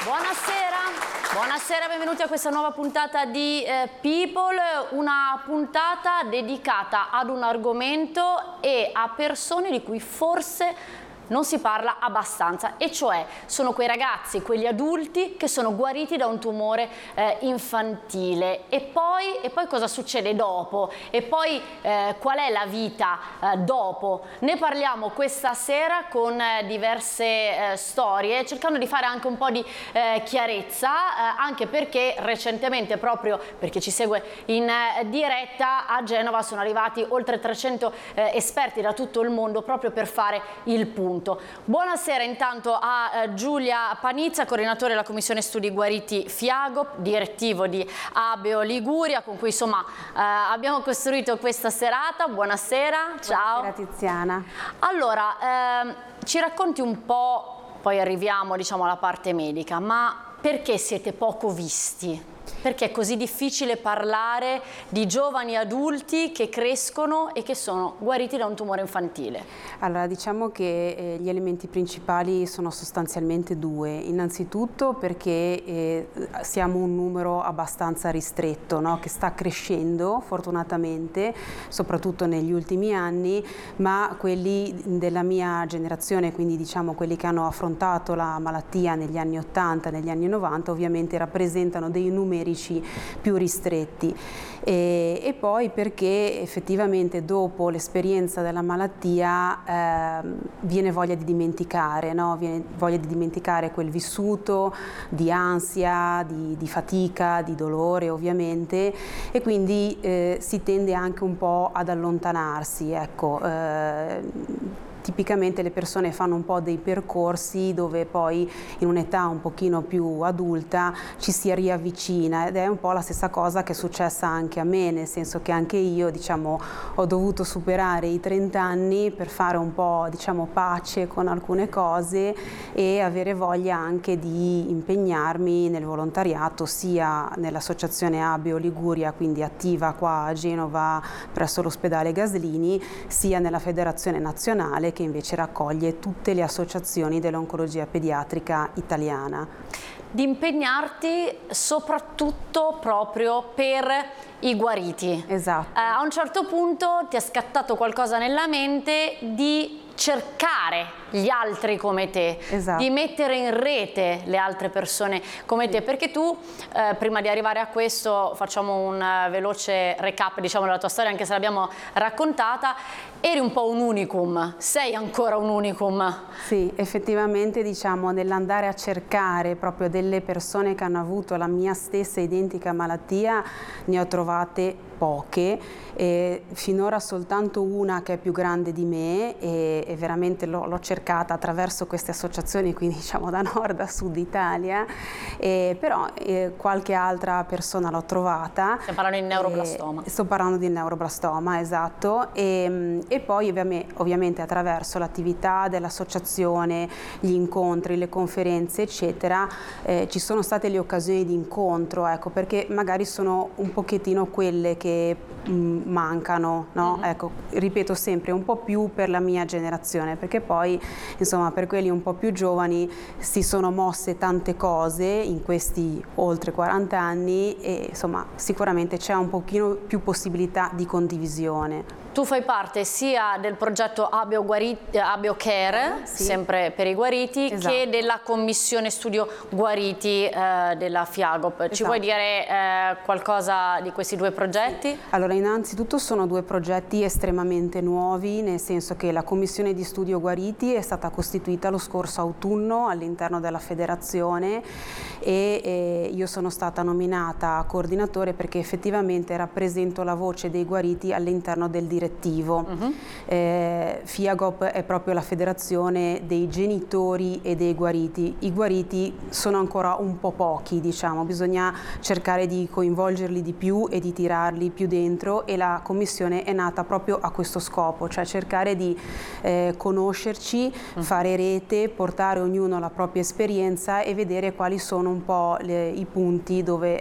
Buonasera, benvenuti a questa nuova puntata di People, una puntata dedicata ad un argomento e a persone di cui forse non si parla abbastanza, e cioè sono quei ragazzi, quegli adulti che sono guariti da un tumore infantile. E poi cosa succede dopo? E poi qual è la vita dopo? Ne parliamo questa sera con diverse storie, cercando di fare anche un po' di chiarezza, anche perché recentemente, proprio perché ci segue in diretta, a Genova sono arrivati oltre 300 esperti da tutto il mondo proprio per fare il punto. Buonasera intanto a Giulia Panizza, coordinatore della Commissione Studi Guariti Fiagop, direttivo di Abeo Liguria, con cui insomma abbiamo costruito questa serata. Buonasera, ciao. Buonasera Tiziana. Allora, ci racconti un po', poi arriviamo diciamo alla parte medica, ma perché siete poco visti? Perché è così difficile parlare di giovani adulti che crescono e che sono guariti da un tumore infantile? Allora, diciamo che gli elementi principali sono sostanzialmente due. Innanzitutto perché siamo un numero abbastanza ristretto, no? Che sta crescendo fortunatamente, soprattutto negli ultimi anni, ma quelli della mia generazione, quindi diciamo quelli che hanno affrontato la malattia negli anni 80, negli anni 90, ovviamente rappresentano dei numerici più ristretti. E poi perché effettivamente dopo l'esperienza della malattia viene voglia di dimenticare, no? Viene voglia di dimenticare quel vissuto di ansia, di fatica, di dolore ovviamente, e quindi si tende anche un po' ad allontanarsi, ecco. Tipicamente le persone fanno un po' dei percorsi dove poi in un'età un pochino più adulta ci si riavvicina, ed è un po' la stessa cosa che è successa anche a me, nel senso che anche io diciamo ho dovuto superare i 30 anni per fare un po' diciamo pace con alcune cose e avere voglia anche di impegnarmi nel volontariato, sia nell'associazione Abeo Liguria, quindi attiva qua a Genova presso l'ospedale Gaslini, sia nella federazione nazionale che invece raccoglie tutte le associazioni dell'oncologia pediatrica italiana. Di impegnarti soprattutto proprio per i guariti. Esatto. A un certo punto ti è scattato qualcosa nella mente di cercare gli altri come te, esatto, di mettere in rete le altre persone come te, perché tu, prima di arrivare a questo, facciamo un veloce recap diciamo della tua storia, anche se l'abbiamo raccontata, eri un po' un unicum, sei ancora un unicum. Sì, effettivamente diciamo nell'andare a cercare proprio delle persone che hanno avuto la mia stessa identica malattia, ne ho trovate poche, finora soltanto una che è più grande di me, e veramente l'ho cercata attraverso queste associazioni, quindi diciamo da nord a sud Italia, però qualche altra persona l'ho trovata. Stiamo parlando di neuroblastoma. Sto parlando di neuroblastoma, esatto, e poi ovviamente attraverso l'attività dell'associazione, gli incontri, le conferenze eccetera, ci sono state le occasioni di incontro, ecco, perché magari sono un pochettino quelle che mancano, no? Ecco, ripeto sempre, un po' più per la mia generazione, perché poi insomma per quelli un po' più giovani si sono mosse tante cose in questi oltre 40 anni e insomma sicuramente c'è un pochino più possibilità di condivisione. Tu fai parte sia del progetto Abeo Care, sì, sempre per i guariti, esatto, che della commissione studio guariti della Fiagop. Esatto. Ci vuoi dire qualcosa di questi due progetti? Allora, innanzitutto sono due progetti estremamente nuovi, nel senso che la commissione di studio guariti è stata costituita lo scorso autunno all'interno della federazione e io sono stata nominata coordinatore perché effettivamente rappresento la voce dei guariti all'interno del direttivo. Fiagop è proprio la federazione dei genitori e dei guariti. I guariti sono ancora un po' pochi, diciamo, bisogna cercare di coinvolgerli di più e di tirarli più dentro, e la commissione è nata proprio a questo scopo, cioè cercare di conoscerci, fare rete, portare ognuno la propria esperienza e vedere quali sono un po' i punti dove